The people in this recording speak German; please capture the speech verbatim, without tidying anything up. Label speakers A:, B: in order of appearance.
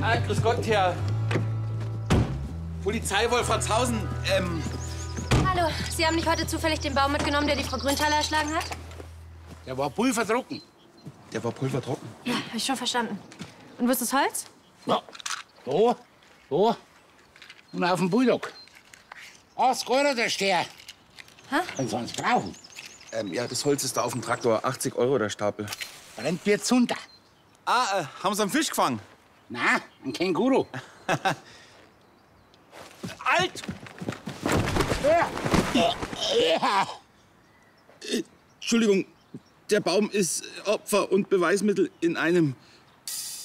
A: Ah, grüß Gott, Herr Polizei Wolfratshausen. Ähm.
B: Hallo, Sie haben nicht heute zufällig den Baum mitgenommen, der die Frau Grüntaler erschlagen hat?
C: Der war pulvertrocken.
A: Der war pulvertrocken?
B: Ja, hab ich schon verstanden. Und wo ist das Holz?
C: Ja, da, da und auf dem Bulldog. achtzig Euro der Steher.
B: Hä?
C: Wenn Sie uns brauchen.
A: Ähm, ja, das Holz ist da auf dem Traktor. achtzig Euro der Stapel.
C: Brennt mir zunter.
A: Ah, äh, haben Sie einen Fisch gefangen?
C: Na, ein Känguru.
A: Alt!
C: Ja. Ja.
A: Entschuldigung, der Baum ist Opfer und Beweismittel in einem.